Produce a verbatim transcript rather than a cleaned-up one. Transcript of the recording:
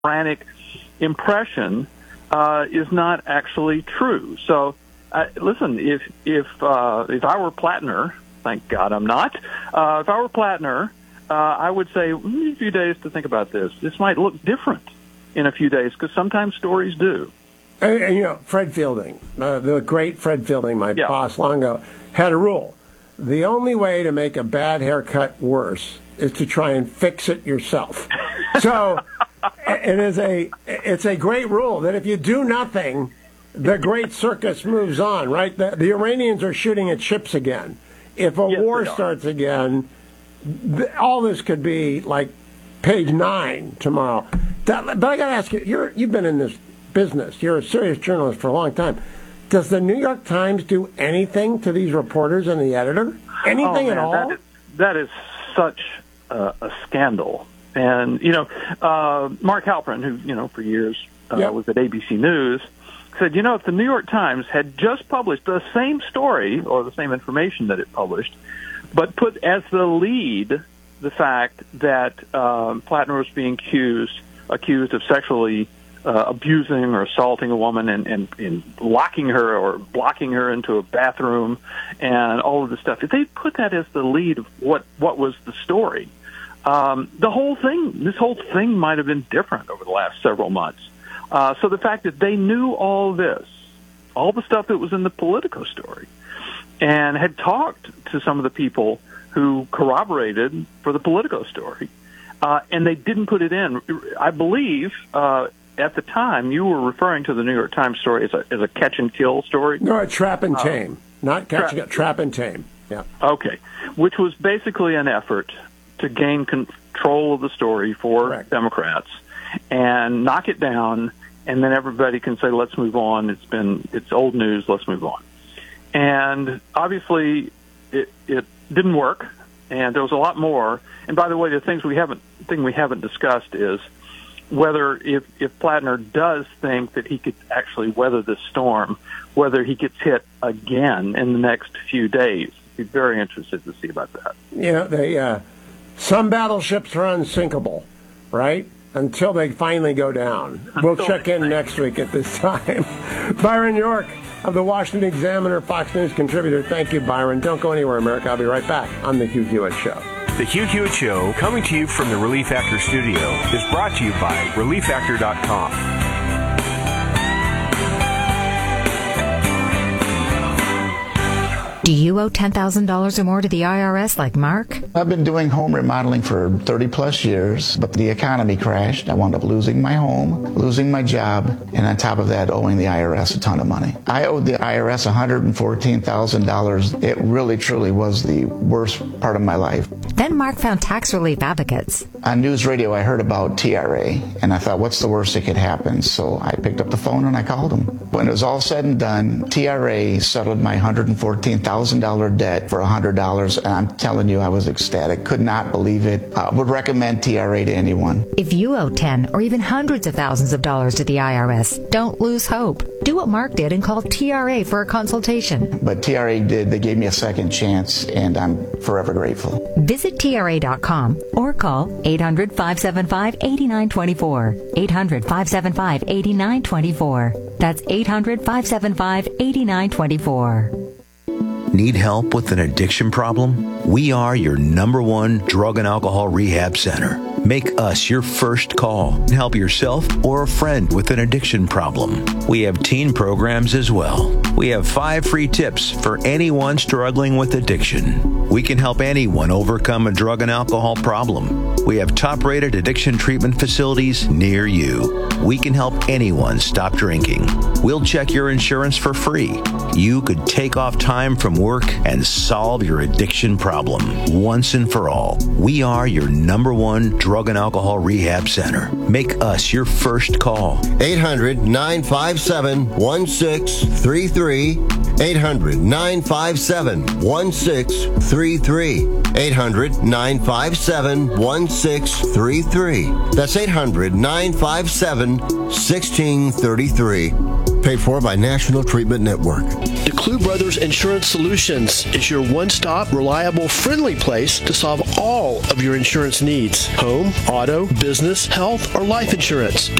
frantic impression uh, is not actually true. So, uh, listen, if if uh, if I were Plattner, thank God I'm not. Uh, if I were Plattner, uh, I would say mm, a few days to think about this. This might look different in a few days because sometimes stories do. And, and you know, Fred Fielding, uh, the great Fred Fielding, my yeah. boss long ago, had a rule. The only way to make a bad haircut worse is to try and fix it yourself. So it is a it's a great rule that if you do nothing, the great circus moves on, right? The, the Iranians are shooting at ships again. If a yes, war starts again, th- all this could be like page nine tomorrow. That, but I got to ask you, you're, you've been in this business. You're a serious journalist for a long time. Does the New York Times do anything to these reporters and the editor? Anything oh, man, at all? That is, that is such uh, a scandal. And, you know, uh, Mark Halperin, who, you know, for years uh, yep. was at A B C News, said, you know, if the New York Times had just published the same story or the same information that it published, but put as the lead the fact that um, Plattner was being accused, accused of sexually uh, abusing or assaulting a woman and, and, and locking her or blocking her into a bathroom and all of this stuff, if they put that as the lead of what, what was the story, um, the whole thing, this whole thing might have been different over the last several months. Uh, so the fact that they knew all this, all the stuff that was in the Politico story, and had talked to some of the people who corroborated for the Politico story, uh, and they didn't put it in. I believe uh, at the time you were referring to the New York Times story as a, as a catch and kill story. No, a trap and tame, uh, not catch tra- trap and tame. Yeah. Okay, which was basically an effort to gain control of the story for Correct. Democrats and knock it down. And then everybody can say, let's move on. It's been, it's old news. Let's move on. And obviously it, it didn't work. And there was a lot more. And by the way, the things we haven't, thing we haven't discussed is whether if, if Plattner does think that he could actually weather this storm, whether he gets hit again in the next few days. I'd be very interested to see about that. You know, they, uh, some battleships are unsinkable, right? Until they finally go down. We'll check in next week at this time. Byron York of the Washington Examiner, Fox News contributor. Thank you, Byron. Don't go anywhere, America. I'll be right back on The Hugh Hewitt Show. The Hugh Hewitt Show, coming to you from the Relief Factor studio, is brought to you by relief factor dot com. Do you owe ten thousand dollars or more to the I R S like Mark? I've been doing home remodeling for thirty plus years, but the economy crashed. I wound up losing my home, losing my job, and on top of that, owing the I R S a ton of money. I owed the I R S one hundred fourteen thousand dollars. It really, truly was the worst part of my life. Then Mark found Tax Relief Advocates. On news radio, I heard about T R A, and I thought, what's the worst that could happen? So I picked up the phone and I called them. When it was all said and done, T R A settled my one hundred fourteen thousand dollars debt for one hundred dollars, and I'm telling you, I was ecstatic. Could not believe it. I would recommend T R A to anyone. If you owe ten or even hundreds of thousands of dollars to the I R S, don't lose hope. Do what Mark did and call T R A for a consultation. But T R A did. They gave me a second chance, and I'm forever grateful. Visit T R A dot com or call eight hundred, five seven five, eight nine two four. eight hundred, five seven five, eight nine two four. That's eight hundred, five seven five, eight nine two four. Need help with an addiction problem? We are your number one drug and alcohol rehab center. Make us your first call and help yourself or a friend with an addiction problem. We have teen programs as well. We have five free tips for anyone struggling with addiction. We can help anyone overcome a drug and alcohol problem. We have top-rated addiction treatment facilities near you. We can help anyone stop drinking. We'll check your insurance for free. You could take off time from work and solve your addiction problem once and for all. We are your number one drug and alcohol rehab center. Make us your first call. eight hundred, nine five seven, one six three three. eight hundred, nine five seven, one six three three. eight hundred, nine five seven, one six three three. That's eight hundred, nine five seven, one six three three. Paid for by National Treatment Network. DeClue Brothers Insurance Solutions is your one-stop, reliable, friendly place to solve all of your insurance needs. Home, auto, business, health, or life insurance.